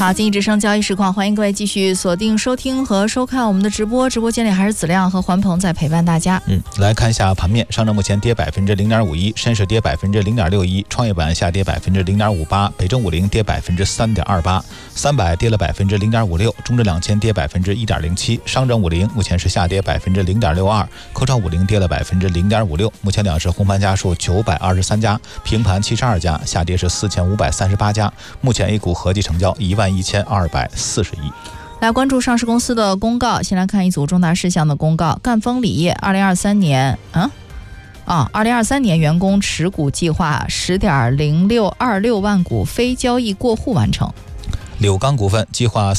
好，经济之声交易实况，欢迎各位继续锁定收听和收看我们的直播。直播间里还是子亮和环鹏在陪伴大家。 来看一下盘面，上证目前跌0.51%，深市跌0.61%，创业板下跌0.58%，北证50跌3.28%，三百跌了0.56%，中证2000跌1.07%，上证50目前是下跌0.62%，科创50跌了0.56%。目前两市红盘家数923家，平盘72家，下跌是4538家。目前 A 股合计成交11240亿。 来关注上市公司的公告，先来看一组重大事项的公告。赣锋锂业2023年员工持股计划10.0626万股非交易过户完成。 柳钢股份计划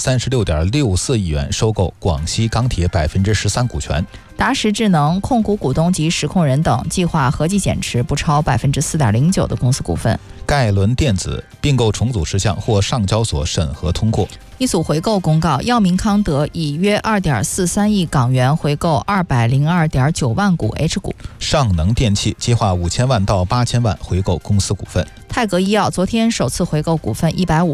36.64亿元收购广西钢铁13%股权。 达实智能控股股东及实控人等计划合计减持不超4.09%的公司股份。 盖伦电子并购重组事项获上交所审核通过。 一组回购公告，药明康德以约2.43亿港元回购202.9万股 H 股。 上能电器计划5000万到8000万回购公司股份。 泰格医药昨天首次回购股份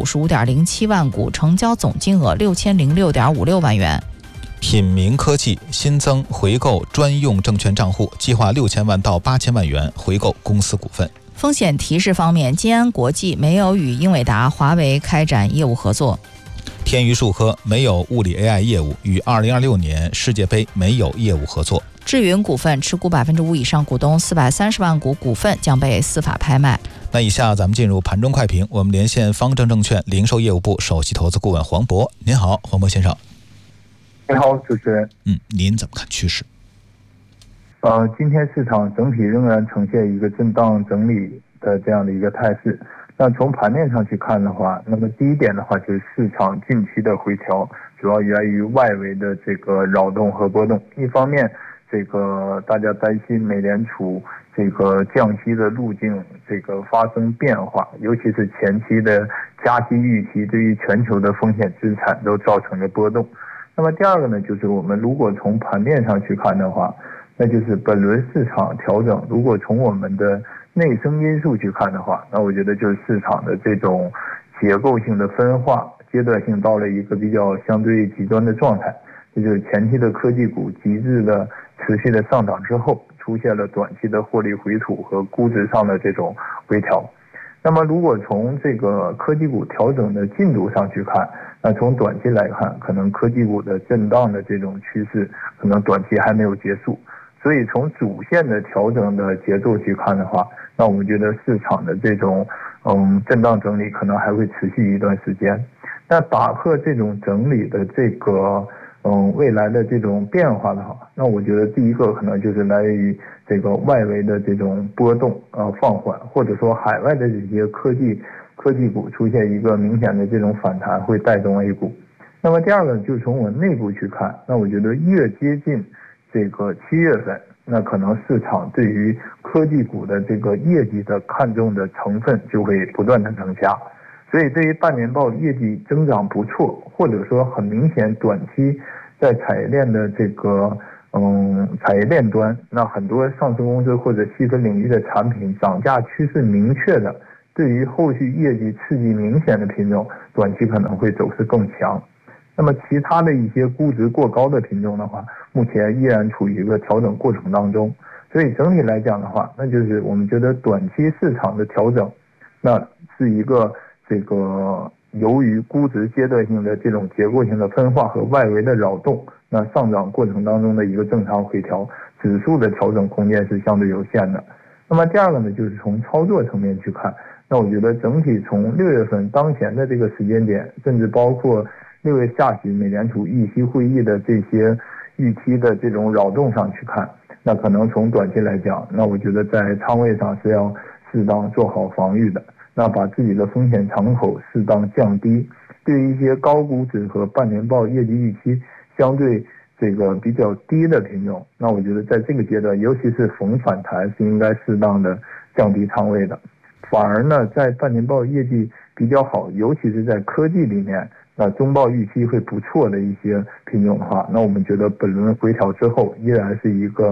155.07万股，成交总金额6006.56万元。 品明科技新增回购专用证券账户，计划6000万到8000万元回购公司股份。 风险提示方面，金安国际没有与英伟达、华为开展业务合作。 天娱数科没有物理 AI 业务，与2026年世界杯没有业务合作。 智云股份持股5%以上股东430万股股份将被司法拍卖。 那以下咱们进入盘中快评，我们连线方正证券零售业务部首席投资顾问黄渤。您好，黄渤先生。 你好，主持人。 您怎么看趋势？ 今天市场整体仍然呈现一个震荡整理的这样的一个态势。那从盘面上去看的话，那么第一点的话就是市场近期的回调主要源于外围的这个扰动和波动。一方面，这个大家担心美联储这个降息的路径这个发生变化，尤其是前期的加息预期对于全球的风险资产都造成了波动。那么第二个呢，就是我们如果从盘面上去看的话，那就是本轮市场调整，如果从我们的内生因素去看的话，那我觉得就是市场的这种结构性的分化阶段性到了一个比较相对极端的状态，这就是前期的科技股极致的持续的上涨之后，出现了短期的获利回吐和估值上的这种回调。那么如果从这个科技股调整的进度上去看，那从短期来看，可能科技股的震荡的这种趋势可能短期还没有结束。所以从主线的调整的节奏去看的话，那我们觉得市场的这种震荡整理可能还会持续一段时间。那打破这种整理的这个未来的这种变化的话，那我觉得第一个可能就是来源于这个外围的这种波动放缓，或者说海外的这些科技股出现一个明显的这种反弹，会带动 A 股。那么第二个就是从我内部去看，那我觉得越接近这个7月份，那可能市场对于科技股的这个业绩的看重的成分就会不断的增加。所以对于半年报业绩增长不错，或者说很明显短期在产业链的这个产业链端，那很多上市公司或者细分领域的产品涨价趋势明确的，对于后续业绩刺激明显的品种，短期可能会走势更强。那么其他的一些估值过高的品种的话，目前依然处于一个调整过程当中。所以整体来讲的话，那就是我们觉得短期市场的调整，那是一个这个由于估值阶段性的这种结构性的分化和外围的扰动，那上涨过程当中的一个正常回调，指数的调整空间是相对有限的。那么第二个呢，就是从操作层面去看，那我觉得整体从6月份当前的这个时间点，甚至包括6月下旬美联储议息会议的这些预期的这种扰动上去看，那可能从短期来讲，那我觉得在仓位上是要适当做好防御的，那把自己的风险敞口适当降低，对于一些高估值和半年报业绩预期相对这个比较低的品种，那我觉得在这个阶段，尤其是逢反弹是应该适当的降低仓位的。反而呢，在半年报业绩比较好，尤其是在科技里面，那中报预期会不错的一些品种的话，那我们觉得本轮回调之后，依然是一个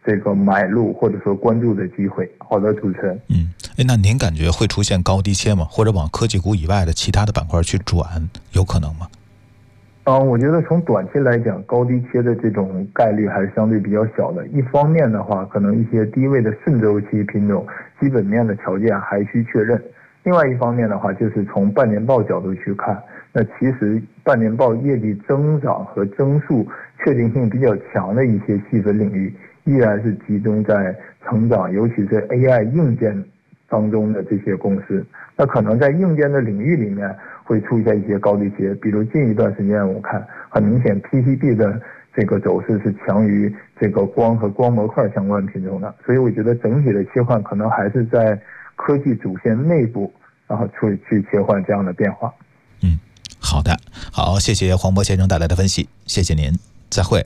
这个买入或者说关注的机会。好的，主持人。 那您感觉会出现高低切吗？或者往科技股以外的其他的板块去转，有可能吗？ 我觉得从短期来讲，高低切的这种概率还是相对比较小的。一方面的话，可能一些低位的顺周期品种基本面的条件还需确认；另外一方面的话，就是从半年报角度去看，那其实半年报业绩增长和增速确定性比较强的一些细分领域，依然是集中在成长，尤其是 AI 硬件当中的这些公司。那可能在硬件的领域里面会出现一些高低切，比如近一段时间我看很明显 PCB 的这个走势是强于这个光和光模块相关品种的，所以我觉得整体的切换可能还是在科技主线内部，然后去切换这样的变化。 好的，好，谢谢黄渤先生带来的分析，谢谢您，再会。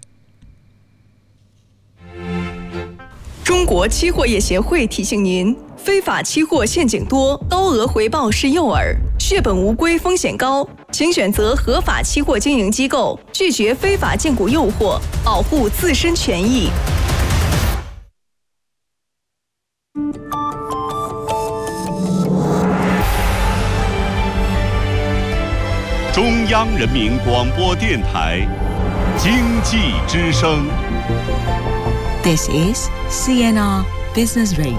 中国期货业协会提醒您，非法期货陷阱多，高额回报是诱饵，血本无归风险高，请选择合法期货经营机构，拒绝非法荐股诱惑，保护自身权益。 中央人民广播电台经济之声。 This is CNR Business Radio.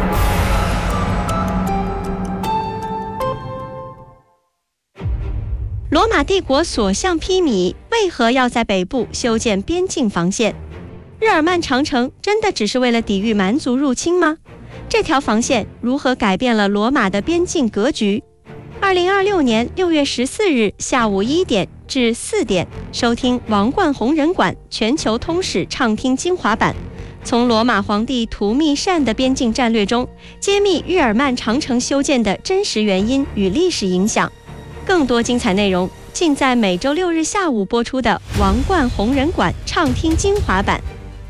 罗马帝国所向披靡，为何要在北部修建边境防线？日耳曼长城真的只是为了抵御蛮族入侵吗？这条防线如何改变了罗马的边境格局？2026年6月14日下午1点至4点，收听王冠弘仁馆全球通史畅听精华版，从罗马皇帝图密善的边境战略中揭秘日耳曼长城修建的真实原因与历史影响。更多精彩内容尽在每周6日下午播出的王冠弘仁馆畅听精华版。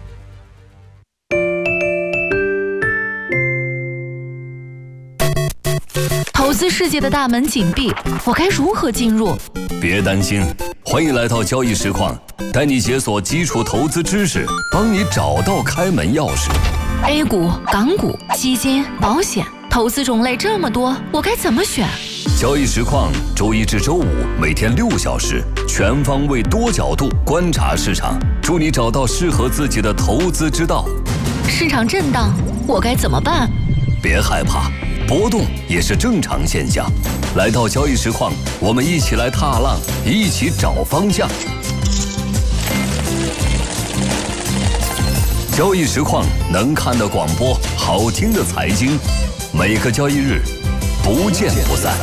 投资世界的大门紧闭，我该如何进入？ 别担心，欢迎来到交易实况，带你解锁基础投资知识，帮你找到开门钥匙。 A 股、港股、基金、保险，投资种类这么多，我该怎么选？ 交易实况周一至周五每天6小时，全方位多角度观察市场，助你找到适合自己的投资之道。 市场震荡，我该怎么办？ 别害怕，波动也是正常现象。来到交易实况，我们一起来踏浪，一起找方向。交易实况能看的广播，好听的财经，每个交易日不见不散。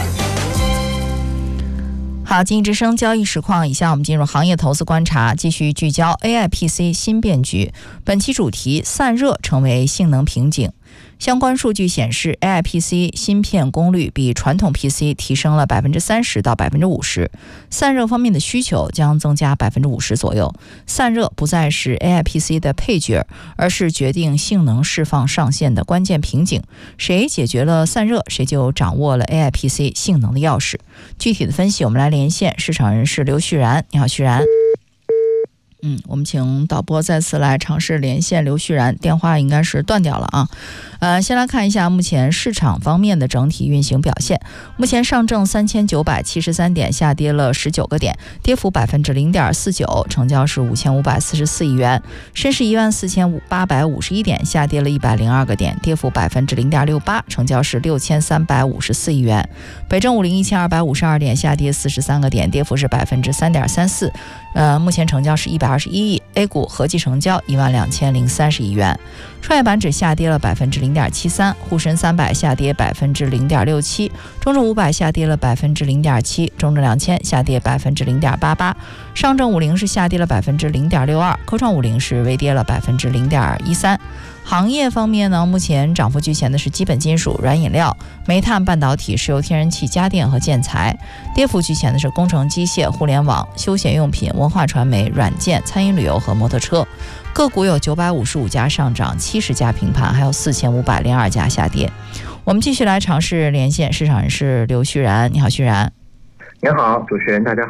好，经济之声交易实况，以下我们进入行业投资观察，继续聚焦 AIPC 新变局。本期主题：散热成为性能瓶颈。相关数据显示 ，AIPC 芯片功率比传统 PC 提升了30%到50%，散热方面的需求将增加50%左右。散热不再是 AIPC 的配角，而是决定性能释放上限的关键瓶颈。谁解决了散热，谁就掌握了 AIPC 性能的钥匙。具体的分析，我们来连线市场人士刘旭然。你好，旭然。我们请导播再次来尝试连线刘旭然，电话应该是断掉了啊。先来看一下目前市场方面的整体运行表现。目前上证3973点下跌了19个点，跌幅0.49%，成交是5544亿元。深市14851点下跌了102个点，跌幅0.68%，成交是6354亿元。北证501252点下跌43个点，跌幅是3.34%，目前成交是121亿。A 股合计成交12030亿元。创业板指下跌了0.73%，沪深300下跌0.67%，中证500下跌了0.7%，中证2000下跌0.88%，上证50是下跌了0.62%，科创50是微跌了0.13%。行业方面呢，目前涨幅居前的是基本金属、软饮料、煤炭、半导体、石油天然气、家电和建材；跌幅居前的是工程机械、互联网、休闲用品、文化传媒、软件、餐饮旅游和摩托车。个股有955家上涨，70家平盘，还有4502家下跌。我们继续来尝试连线市场人士刘旭然。你好，旭然。 你好，主持人，大家好。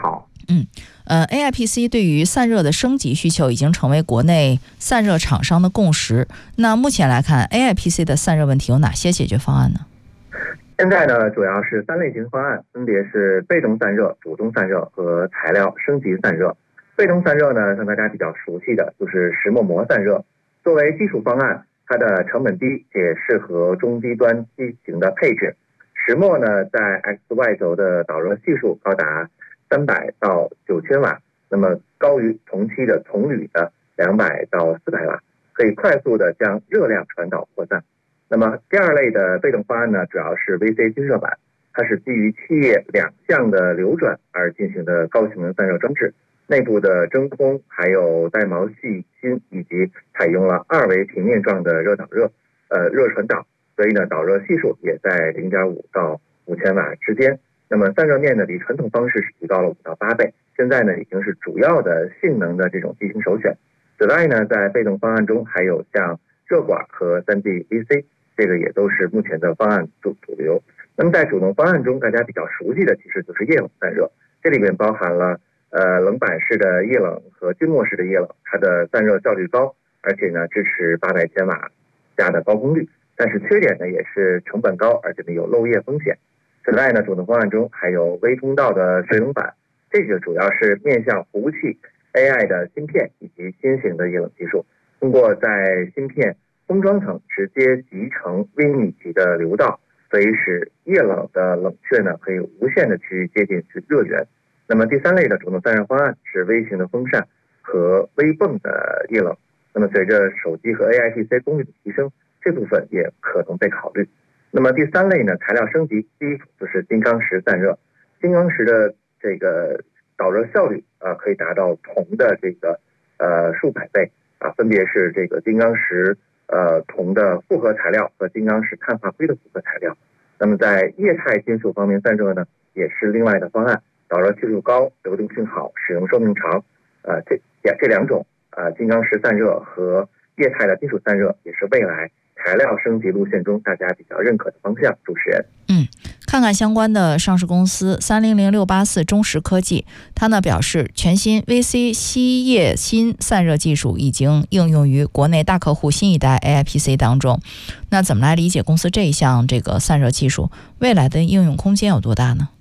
AIPC 对于散热的升级需求已经成为国内散热厂商的共识。那目前来看 ，AIPC 的散热问题有哪些解决方案呢？ 现在呢，主要是3类型方案，分别是被动散热、主动散热和材料升级散热。被动散热呢，像大家比较熟悉的就是石墨膜散热，作为基础方案，它的成本低，且适合中低端机型的配置。石墨呢，在 XY 轴的导热系数高达300到9000瓦，那么高于同期的铜铝的200到400瓦，可以快速的将热量传导扩散。那么第2类的被动方案呢，主要是 VC 均热板，它是基于气液2项的流转而进行的高性能散热装置，内部的真空还有带毛细芯以及采用了2维平面状的热传导，所以呢导热系数也在 0.5 到5000瓦之间。那么散热面呢，比传统方式是提高了5到8倍，现在呢已经是主要的性能的这种机型首选。此外呢，在被动方案中还有像热管和 3D VC， 这个也都是目前的方案主流。那么在主动方案中，大家比较熟悉的其实就是液冷散热，这里面包含了冷板式的液冷和均膜式的液冷，它的散热效率高，而且呢支持800千瓦加的高功率，但是缺点呢也是成本高，而且呢有漏液风险。此外呢，主动方案中还有微通道的水冷板，这个主要是面向服务器 AI 的芯片以及新型的液冷技术，通过在芯片封装层直接集成微米级的流道，所以使液冷的冷却呢可以无限的去接近热源。那么第3类的主动散热方案是微型的风扇和微泵的液冷，那么随着手机和 AIPC 功率的提升，这部分也可能被考虑。那么第3类呢，材料升级，第一就是金刚石散热。金刚石的这个导热效率可以达到铜的这个数百倍分别是这个金刚石铜的复合材料和金刚石碳化硅的复合材料。那么在液态金属方面散热呢，也是另外的方案，导热系数高，流动性好，使用寿命长。这2种金刚石散热和液态的金属散热也是未来材料升级路线中大家比较认可的方向。主持人， 看看相关的上市公司300684中石科技，它呢表示，全新 VC 吸液芯散热技术已经应用于国内大客户新一代 AIPC 当中。那怎么来理解公司这一项这个散热技术未来的应用空间有多大呢？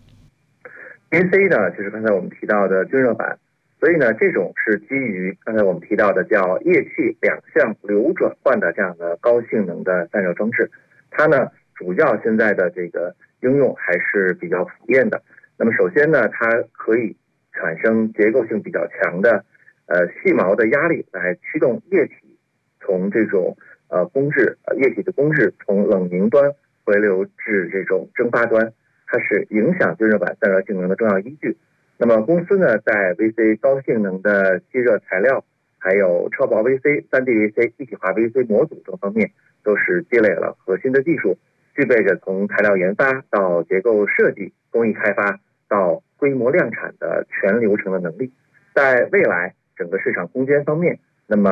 VC 呢，就是刚才我们提到的均热板，所以呢，这种是基于刚才我们提到的叫液气2项流转换的这样的高性能的散热装置。它呢，主要现在的这个应用还是比较普遍的。那么首先呢，它可以产生结构性比较强的细毛的压力来驱动液体从这种液体的公制从冷凝端回流至这种蒸发端，它是影响均热板散热性能的重要依据。那么公司呢，在 VC 高性能的吸热材料，还有超薄 VC、3D VC、一体化 VC 模组等方面，都是积累了核心的技术，具备着从材料研发到结构设计、工艺开发到规模量产的全流程的能力。在未来整个市场空间方面，那么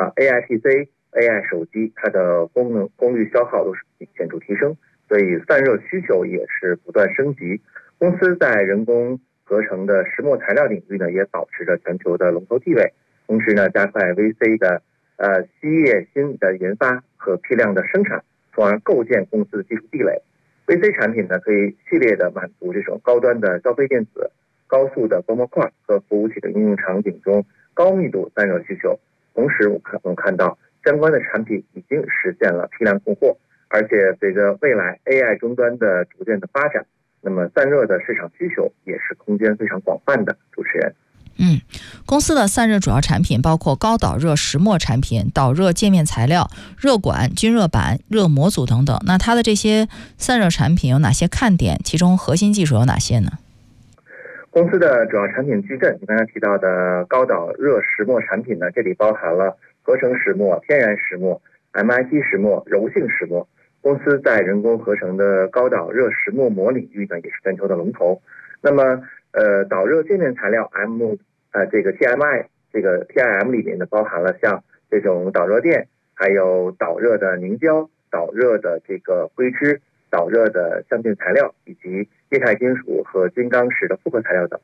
AIPC、AI 手机它的功率消耗都是显著提升，所以散热需求也是不断升级。公司在人工合成的石墨材料领域呢，也保持着全球的龙头地位，同时呢，加快 VC 的吸液芯的研发和批量的生产，从而构建公司的技术壁垒。VC 产品呢，可以系列的满足这种高端的消费电子、高速的光模块和服务器的应用场景中高密度散热需求。同时，我们看到相关的产品已经实现了批量供货，而且随着未来 AI 终端的逐渐的发展，那么散热的市场需求也是空间非常广泛的。主持人， 公司的散热主要产品包括高导热石墨产品、导热界面材料、热管、均热板、热模组等等。那它的这些散热产品有哪些看点？其中核心技术有哪些呢？ 公司的主要产品矩阵，你刚才提到的高导热石墨产品呢，这里包含了合成石墨、天然石墨、MIT 石墨、柔性石墨。公司在人工合成的高导热石墨膜领域呢，也是全球的龙头。那么导热界面材料这个 TMI 这个 TIM 里面呢，包含了像这种导热垫，还有导热的凝胶、导热的这个硅脂、导热的相近材料，以及液态金属和金刚石的复合材料等。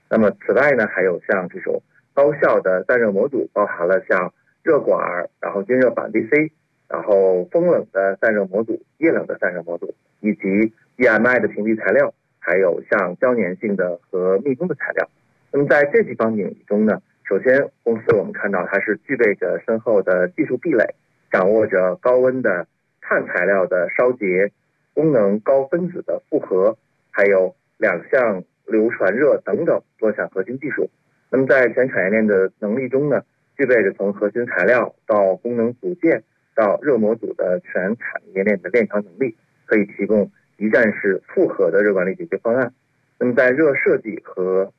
那么此外呢，还有像这种高效的散热模组，包含了像热管，然后均热板 VC， 然后风冷的散热模组、液冷的散热模组，以及 EMI 的屏蔽材料，还有像胶粘性的和密封的材料。那么在这几方面中呢，首先公司我们看到它是具备着深厚的技术壁垒，掌握着高温的碳材料的烧结、功能高分子的复合，还有两相流传热等等多项核心技术。那么在全产业链的能力中呢，具备着从核心材料到功能组件到热模组的全产业链的链条能力，可以提供一站式复合的热管理解决方案。那么在热设计和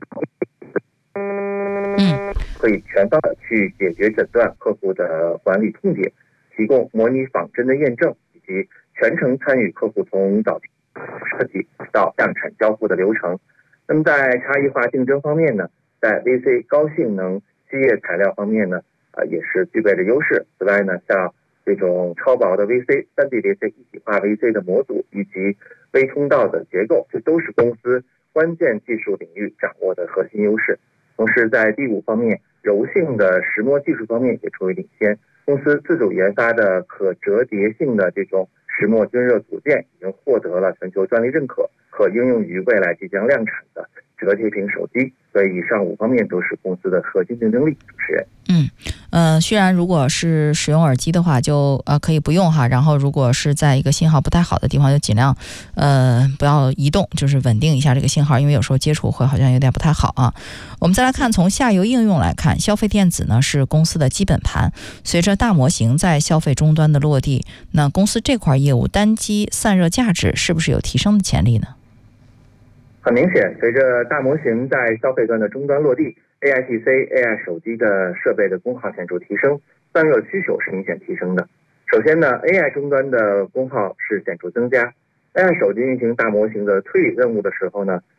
可以全方位去解决诊断客户的管理痛点，提供模拟仿真的验证，以及全程参与客户从早期设计到量产交付的流程。那么在差异化竞争方面呢，在 VC 高性能吸液材料方面呢，也是具备着优势。此外呢，像这种超薄的 VC、3D VC、一体化 VC 的模组以及微通道的结构，这都是公司关键技术领域掌握的核心优势。同时在第5方面，柔性的石墨技术方面也处于领先。公司自主研发的可折叠性的这种石墨均热组件已经获得了全球专利认可，可应用于未来即将量产的折叠屏手机。所以以上5方面都是公司的核心竞争力。主持人， 虽然如果是使用耳机的话就可以不用哈，然后如果是在一个信号不太好的地方就尽量不要移动，就是稳定一下这个信号，因为有时候接触会好像有点不太好啊。我们再来看从下游应用来看，消费电子呢是公司的基本盘，随着大模型在消费终端的落地，那公司这块业务单机散热价值是不是有提升的潜力呢？ 很明显，随着大模型在消费端的终端落地， AI PC、AI 手机的设备的功耗显著提升，散热需求是明显提升的。首先呢， AI 终端的功耗是显著增加。AI 手机运行大模型的推理任务的时候呢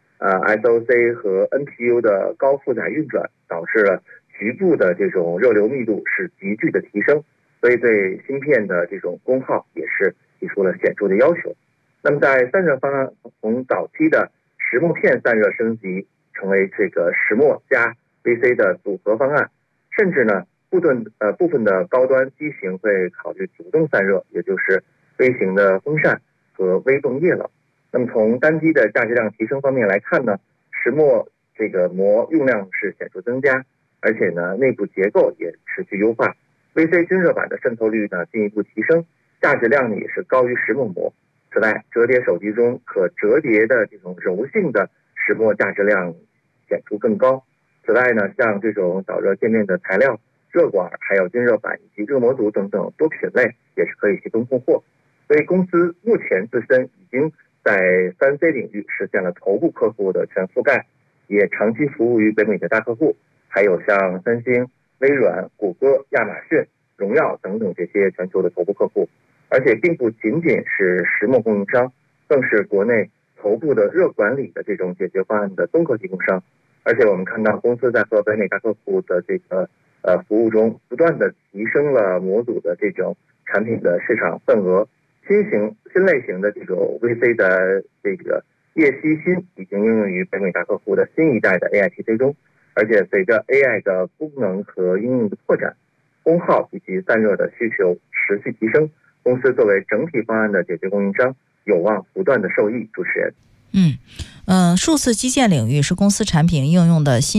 ，SOC 和 NPU 的高负载运转导致了局部的这种热流密度是急剧的提升，所以对芯片的这种功耗也是提出了显著的要求。那么在散热方案，从早期的石墨片散热升级成为这个石墨加 VC 的组合方案，甚至呢部分的高端机型会考虑主动散热，也就是微型的风扇和微动液冷。那么从单机的价值量提升方面来看呢，石墨这个膜用量是显著增加，而且呢内部结构也持续优化， VC 均热板的渗透率呢进一步提升，价值量呢也是高于石墨膜。此外，折叠手机中可折叠的这种柔性的石墨价值量显著更高。此外呢，像这种导热界面的材料、热管，还有均热板以及热模组等等多品类也是可以提供供货。所以公司目前自身已经在3C 领域实现了头部客户的全覆盖，也长期服务于北美的大客户，还有像三星、微软、谷歌、亚马逊、荣耀等等这些全球的头部客户。而且并不仅仅是石墨供应商，更是国内头部的热管理的这种解决方案的综合提供商。而且我们看到公司在和北美大客户的这个服务中，不断的提升了模组的这种产品的市场份额。新类型的这种 VC 的这个液吸芯已经应用于北美大客户的新一代的 AI PC 中。而且随着 AI 的功能和应用的拓展，功耗以及散热的需求持续提升，公司作为整体方案的解决供应商，有望不断的受益。主持人， 数字基建领域是公司产品应用的新